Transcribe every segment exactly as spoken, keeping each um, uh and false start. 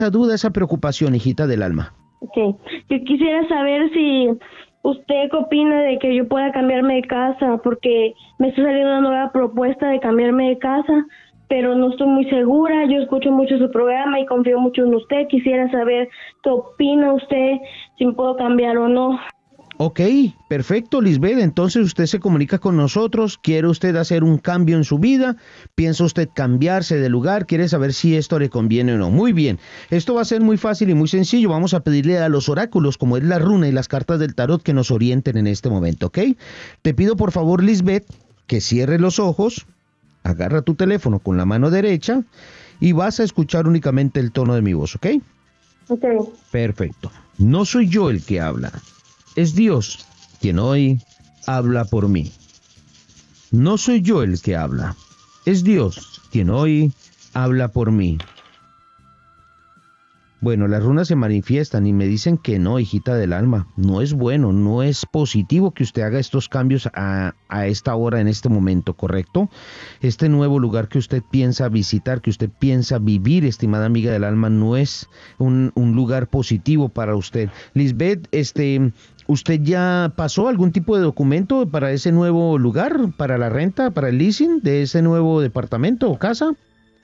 esa duda, esa preocupación, hijita del alma? Okay. Yo quisiera saber si usted qué opina de que yo pueda cambiarme de casa, porque me está saliendo una nueva propuesta de cambiarme de casa, pero no estoy muy segura. Yo escucho mucho su programa y confío mucho en usted. Quisiera saber qué opina usted, si me puedo cambiar o no. Ok, perfecto, Lisbeth. Entonces usted se comunica con nosotros. ¿Quiere usted hacer un cambio en su vida? ¿Piensa usted cambiarse de lugar? ¿Quiere saber si esto le conviene o no? Muy bien. Esto va a ser muy fácil y muy sencillo. Vamos a pedirle a los oráculos, como es la runa y las cartas del tarot, que nos orienten en este momento, ¿ok? Te pido por favor, Lisbeth, que cierre los ojos, agarra tu teléfono con la mano derecha y vas a escuchar únicamente el tono de mi voz, ¿ok? Ok. Perfecto. No soy yo el que habla. Es Dios quien hoy habla por mí. No soy yo el que habla. Es Dios quien hoy habla por mí. Bueno, las runas se manifiestan y me dicen que no, hijita del alma. No es bueno, no es positivo que usted haga estos cambios a, a esta hora, en este momento, ¿correcto? Este nuevo lugar que usted piensa visitar, que usted piensa vivir, estimada amiga del alma, no es un, un lugar positivo para usted. Lisbeth, este... ¿usted ya pasó algún tipo de documento para ese nuevo lugar, para la renta, para el leasing de ese nuevo departamento o casa?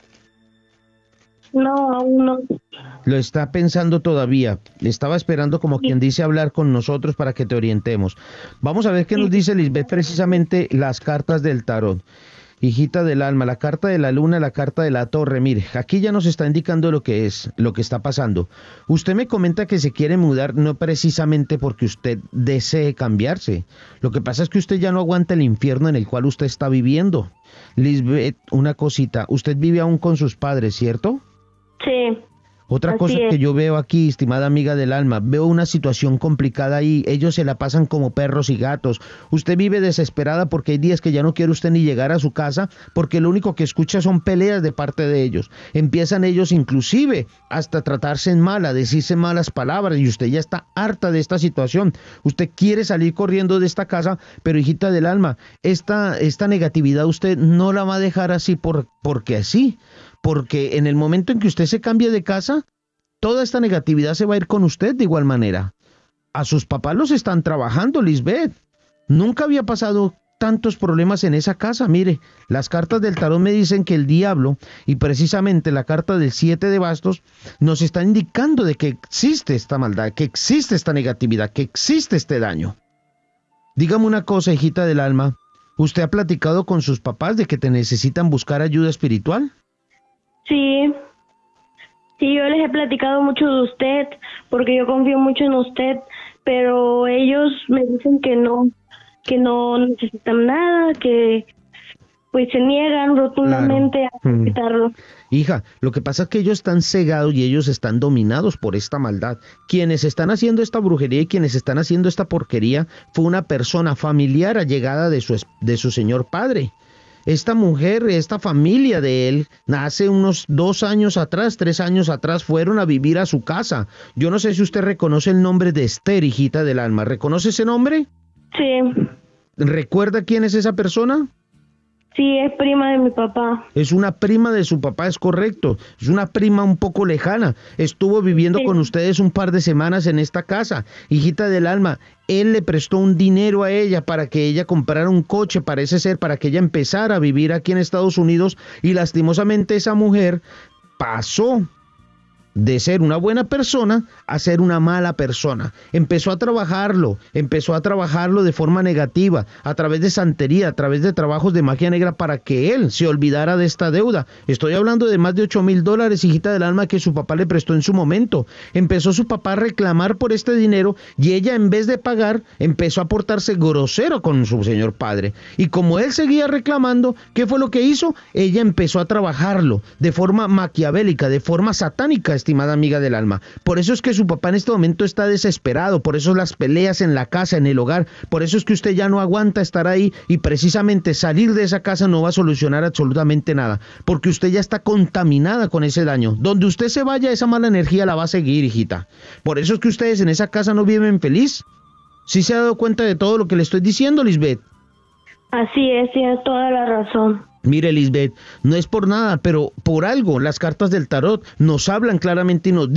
No, aún no. Lo está pensando todavía. Estaba esperando, como quien dice, hablar con nosotros para que te orientemos. Vamos a ver qué nos dice Lisbeth precisamente las cartas del tarot. Hijita del alma, la carta de la luna, la carta de la torre. Mire, aquí ya nos está indicando lo que es, lo que está pasando. Usted me comenta que se quiere mudar no precisamente porque usted desee cambiarse. Lo que pasa es que usted ya no aguanta el infierno en el cual usted está viviendo. Lisbeth, una cosita, usted vive aún con sus padres, ¿cierto? Sí. Otra Así cosa es. que yo veo aquí, estimada amiga del alma, veo una situación complicada ahí. Ellos se la pasan como perros y gatos. Usted vive desesperada porque hay días que ya no quiere usted ni llegar a su casa, porque lo único que escucha son peleas de parte de ellos. Empiezan ellos inclusive hasta tratarse en mal, a decirse malas palabras, y usted ya está harta de esta situación. Usted quiere salir corriendo de esta casa, pero hijita del alma, esta, esta negatividad usted no la va a dejar así por, porque así. Porque en el momento en que usted se cambie de casa, toda esta negatividad se va a ir con usted de igual manera. A sus papás los están trabajando, Lisbeth. Nunca había pasado tantos problemas en esa casa. Mire, las cartas del tarot me dicen que el diablo, y precisamente la carta del siete de bastos, nos está indicando de que existe esta maldad, que existe esta negatividad, que existe este daño. Dígame una cosa, hijita del alma. ¿Usted ha platicado con sus papás de que te necesitan buscar ayuda espiritual? Sí, sí, yo les he platicado mucho de usted, porque yo confío mucho en usted, pero ellos me dicen que no, que no necesitan nada, que pues se niegan rotundamente Claro. a quitarlo. Mm. Hija, lo que pasa es que ellos están cegados y ellos están dominados por esta maldad. Quienes están haciendo esta brujería y quienes están haciendo esta porquería fue una persona familiar allegada de su, de su señor padre. Esta mujer, esta familia de él, hace unos dos años atrás, tres años atrás, fueron a vivir a su casa. Yo no sé si usted reconoce el nombre de Esther, hijita del alma. ¿Reconoce ese nombre? Sí. ¿Recuerda quién es esa persona? Sí, es prima de mi papá. Es una prima de su papá, es correcto. Es una prima un poco lejana. Estuvo viviendo sí. con ustedes un par de semanas en esta casa. Hijita del alma, él le prestó un dinero a ella para que ella comprara un coche, parece ser, para que ella empezara a vivir aquí en Estados Unidos. Y lastimosamente esa mujer pasó de ser una buena persona a ser una mala persona. Empezó a trabajarlo, empezó a trabajarlo de forma negativa, a través de santería, a través de trabajos de magia negra para que él se olvidara de esta deuda. Estoy hablando de más de ocho mil dólares, hijita del alma, que su papá le prestó en su momento. Empezó su papá a reclamar por este dinero y ella, en vez de pagar, empezó a portarse grosero con su señor padre. Y como él seguía reclamando, ¿qué fue lo que hizo? Ella empezó a trabajarlo de forma maquiavélica, de forma satánica, estimada amiga del alma. Por eso es que su papá en este momento está desesperado, por eso las peleas en la casa, en el hogar, por eso es que usted ya no aguanta estar ahí, y precisamente salir de esa casa no va a solucionar absolutamente nada, porque usted ya está contaminada con ese daño. Donde usted se vaya, esa mala energía la va a seguir, hijita. Por eso es que ustedes en esa casa no viven feliz. ¿Sí se ha dado cuenta de todo lo que le estoy diciendo, Lisbeth? Así es, tienes toda la razón. Mire, Lisbeth, no es por nada, pero por algo las cartas del tarot nos hablan claramente y nos